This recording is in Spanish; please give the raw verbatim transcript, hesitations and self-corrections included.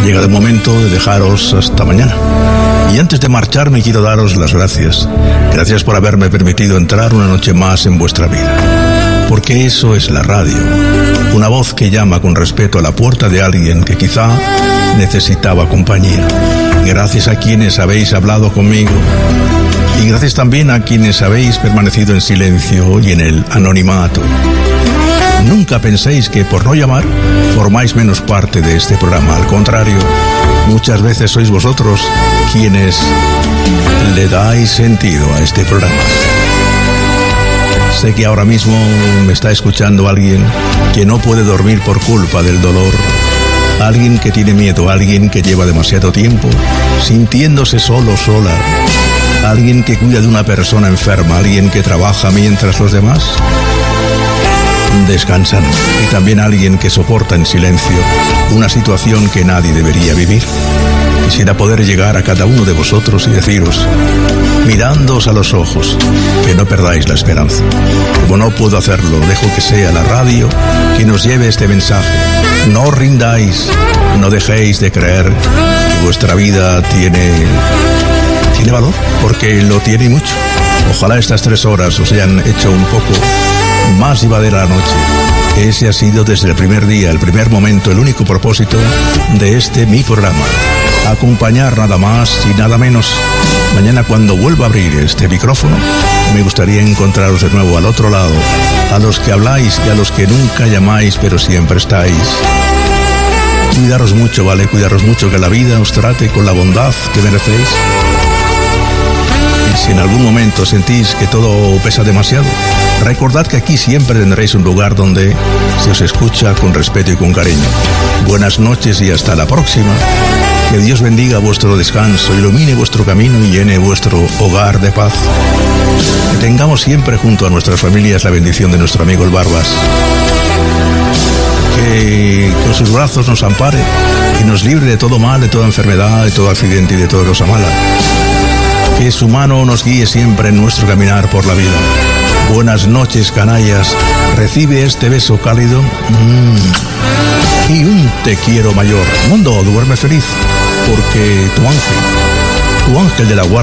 llegado el momento de dejaros hasta mañana. Y antes de marcharme quiero daros las gracias. Gracias por haberme permitido entrar una noche más en vuestra vida. Porque eso es la radio. Una voz que llama con respeto a la puerta de alguien que quizá necesitaba compañía. Gracias a quienes habéis hablado conmigo. Y gracias también a quienes habéis permanecido en silencio y en el anonimato. Nunca penséis que por no llamar formáis menos parte de este programa. Al contrario, muchas veces sois vosotros quienes le dais sentido a este programa. Sé que ahora mismo me está escuchando alguien que no puede dormir por culpa del dolor. Alguien que tiene miedo, alguien que lleva demasiado tiempo sintiéndose solo, sola. Alguien que cuida de una persona enferma, alguien que trabaja mientras los demás descansan. Y también alguien que soporta en silencio una situación que nadie debería vivir. Quisiera poder llegar a cada uno de vosotros y deciros, mirándoos a los ojos, que no perdáis la esperanza. Como no puedo hacerlo, dejo que sea la radio quien nos lleve este mensaje. No os rindáis, no dejéis de creer que vuestra vida tiene, tiene valor, porque lo tiene mucho. Ojalá estas tres horas os hayan hecho un poco más llevadera la noche. Ese ha sido desde el primer día, el primer momento, el único propósito de este mi programa. Acompañar nada más y nada menos. Mañana, cuando vuelva a abrir este micrófono, me gustaría encontraros de nuevo al otro lado, a los que habláis y a los que nunca llamáis pero siempre estáis. Cuidaros mucho, ¿vale? Cuidaros mucho, que la vida os trate con la bondad que merecéis. Y si en algún momento sentís que todo pesa demasiado, recordad que aquí siempre tendréis un lugar donde se os escucha con respeto y con cariño. Buenas noches y hasta la próxima. Que Dios bendiga vuestro descanso, ilumine vuestro camino y llene vuestro hogar de paz. Que tengamos siempre junto a nuestras familias la bendición de nuestro amigo el Barbas. Que con sus brazos nos ampare y nos libre de todo mal, de toda enfermedad, de todo accidente y de toda cosa mala. Que su mano nos guíe siempre en nuestro caminar por la vida. Buenas noches, canallas. Recibe este beso cálido. Mm. Y un te quiero mayor. Mundo, duerme feliz, porque tu ángel, tu ángel de la guardia